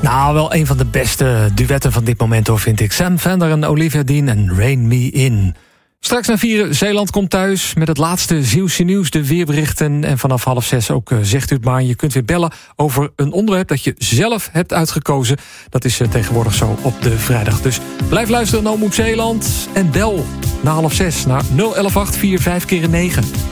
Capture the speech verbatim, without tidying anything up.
Nou, wel een van de beste duetten van dit moment, hoor, vind ik. Sam Fender en Olivia Dean en Rain Me In. Straks na vieren, Zeeland komt thuis met het laatste Zeeuwse nieuws, de weerberichten. En vanaf half zes ook, uh, zegt u het maar, je kunt weer bellen over een onderwerp dat je zelf hebt uitgekozen. Dat is uh, tegenwoordig zo op de vrijdag. Dus blijf luisteren naar Omroep Zeeland en bel na half zes naar nul elf acht vier vijf keer negen.